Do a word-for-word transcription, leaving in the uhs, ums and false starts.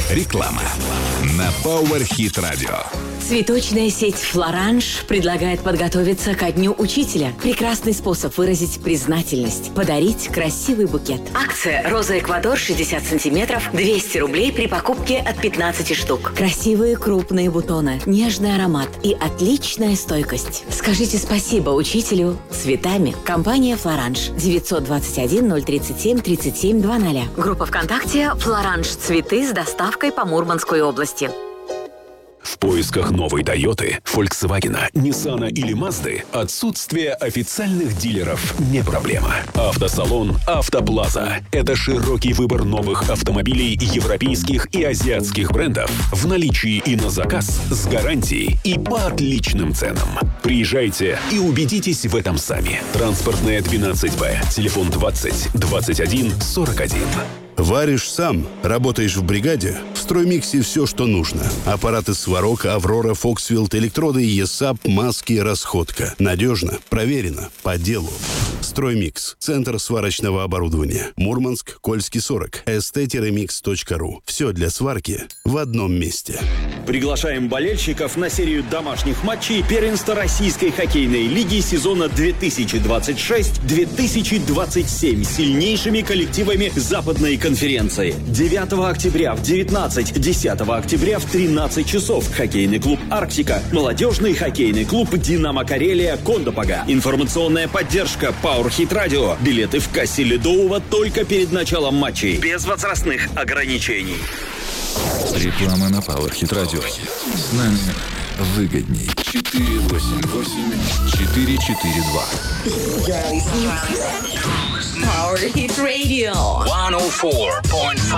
Реклама на Power Hit Radio. Цветочная сеть «Флоранж» предлагает подготовиться ко Дню Учителя. Прекрасный способ выразить признательность. Подарить красивый букет. Акция «Роза Эквадор» шестьдесят сантиметров, двести рублей при покупке от пятнадцати штук. Красивые крупные бутоны, нежный аромат и отличная стойкость. Скажите спасибо учителю цветами. Компания «Флоранж». девятьсот двадцать один ноль тридцать семь тридцать семь двадцать. Группа ВКонтакте «Флоранж. Цветы» с доставкой по Мурманской области. В поисках новой Тойоты, Фольксвагена, Ниссана или Мазды отсутствие официальных дилеров не проблема. Автосалон «Автоплаза» — это широкий выбор новых автомобилей европейских и азиатских брендов в наличии и на заказ, с гарантией и по отличным ценам. Приезжайте и убедитесь в этом сами. Транспортная двенадцать Б, телефон двадцать двадцать один сорок один. Варишь сам, работаешь в бригаде? В «Строймиксе» все, что нужно. Аппараты «Сварог», «Аврора», «Фоксвилд», электроды, ЕСАП, маски, расходка. Надежно, проверено, по делу. «Строймикс» — центр сварочного оборудования. Мурманск, Кольский, сорок. эс тэ микс точка ру. Все для сварки в одном месте. Приглашаем болельщиков на серию домашних матчей первенства Российской хоккейной лиги сезона две тысячи двадцать шесть две тысячи двадцать семь с сильнейшими коллективами Западной конференции. девятого октября в девятнадцать, десятого октября в тринадцать часов. Хоккейный клуб «Арктика», молодежный хоккейный клуб «Динамо Карелия» Кондопога. Информационная поддержка Power Hit Radio. Билеты в кассе Ледового только перед началом матчей. Без возрастных ограничений. Реклама на Power Hit Radio. С нами выгодней. четыре восемь восемь четыре четыре два. Power Hit Radio. сто четыре и пять.